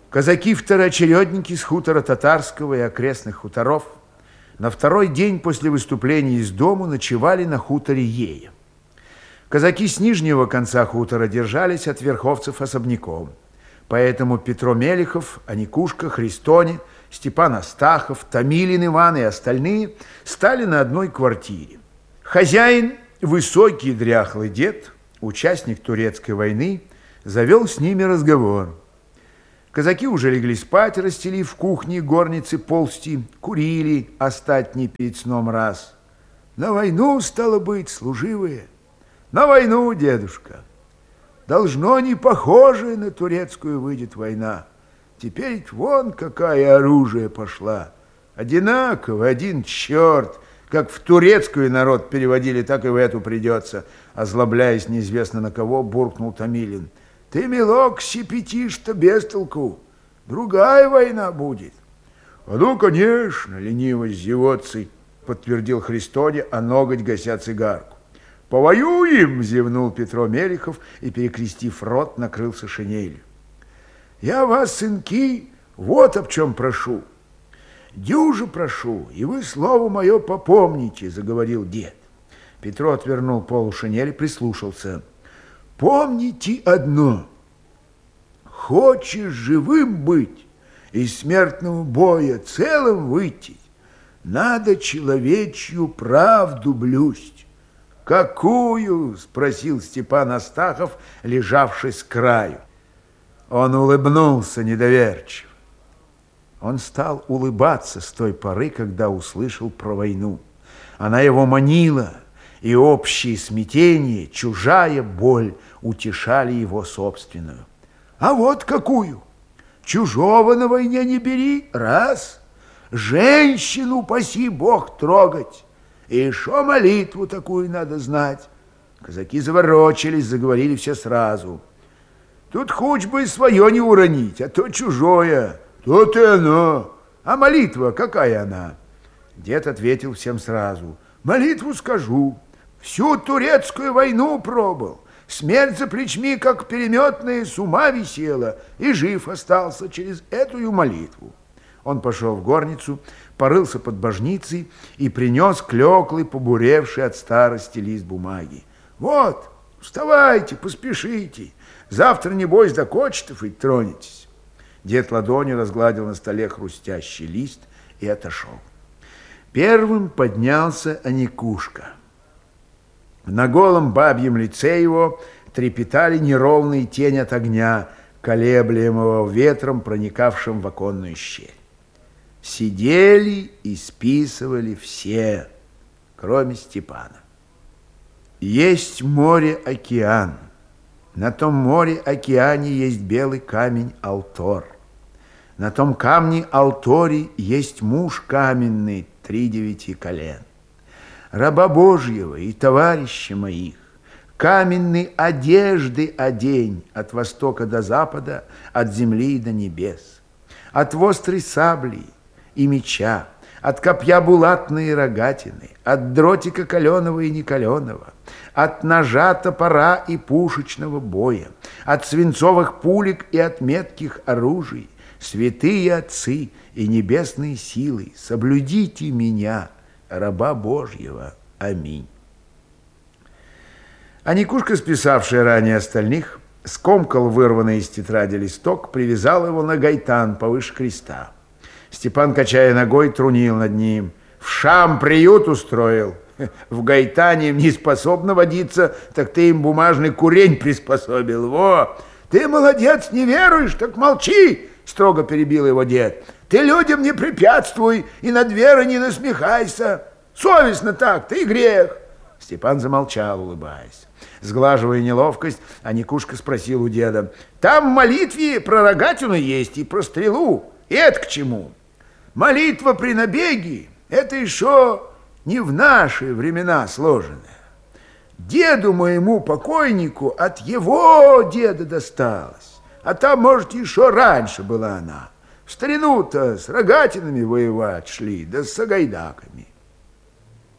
Казаки-второочередники с хутора Татарского и окрестных хуторов на второй день после выступления из дому ночевали на хуторе Ея. Казаки с нижнего конца хутора держались от верховцев особняком. Поэтому Петро Мелехов, Аникушка, Христоне, Степан Астахов, Томилин Иван и остальные стали на одной квартире. Хозяин, высокий дряхлый дед, участник Турецкой войны, завел с ними разговор. Казаки уже легли спать, расстелив в кухне и горнице полсти, курили остатни перед сном раз. На войну, стало быть, служивые. На войну, дедушка. Должно не похожее на турецкую выйдет война. Теперь вон какая оружие пошла. Одинаково, один черт. Как в турецкую народ переводили, так и в эту придется. Озлобляясь неизвестно на кого, буркнул Томилин. Ты, милок, щепетишь-то без толку. Другая война будет. А ну, конечно, лениво с зевотцей, подтвердил Христоне, а ноготь гася цигарку. Повоюем, зевнул Петро Мелехов и, перекрестив рот, накрылся шинелью. Я вас, сынки, вот об чем прошу. Дюже прошу, и вы слово мое попомните, заговорил дед. Петро отвернул полу шинели, прислушался. Помните одно. Хочешь живым быть, из смертного боя целым выйти, надо человечью правду блюсть. Какую? Спросил Степан Астахов, лежавший с краю. Он улыбнулся недоверчиво. Он стал улыбаться с той поры, когда услышал про войну. Она его манила, и общее смятение, чужая боль утешали его собственную. А вот какую? Чужого на войне не бери, раз. Женщину, паси Бог, трогать. И еще молитву такую надо знать. Казаки заворочились, заговорили все сразу. Тут хоть бы свое не уронить, а то чужое. То-то и оно. А молитва какая она? Дед ответил всем сразу. Молитву скажу. Всю турецкую войну пробовал. Смерть за плечми, как переметная, с ума висела, и жив остался через эту молитву. Он пошел в горницу, порылся под божницей и принес клеклый, побуревший от старости лист бумаги. Вот, вставайте, поспешите. Завтра, небось, до Кочетов и тронетесь. Дед ладонью разгладил на столе хрустящий лист и отошел. Первым поднялся Аникушка. На голом бабьем лице его трепетали неровные тени от огня, колеблемого ветром, проникавшим в оконную щель. Сидели и списывали все, кроме Степана. Есть море-океан. На том море-океане есть белый камень Алтор. На том камне Алторе есть муж каменный 3 колен. Раба Божьего и товарища моих, каменной одежды одень от востока до запада, от земли до небес, от вострой сабли и меча, от копья булатной и рогатины, от дротика каленого и некаленого, от ножа, топора и пушечного боя, от свинцовых пулек и от метких оружий, святые отцы и небесные силы, соблюдите меня, раба Божьего. Аминь. Аникушка, списавшая ранее остальных, скомкал вырванный из тетради листок, привязал его на гайтан повыше креста. Степан, качая ногой, трунил над ним. В Шам приют устроил. В гайтане им не способно водиться, так ты им бумажный курень приспособил. Во! Ты, молодец, не веруешь, так молчи, строго перебил его дед. Ты людям не препятствуй и над верой не насмехайся. Совестно так, ты грех. Степан замолчал, улыбаясь. Сглаживая неловкость, Аникушка спросил у деда. Там в молитве про рогатину есть и про стрелу. И это к чему? Молитва при набеге — это еще не в наши времена сложенная. Деду моему покойнику от его деда досталось. А там, может, еще раньше была она. В старину-то с рогатинами воевать шли, да с сагайдаками.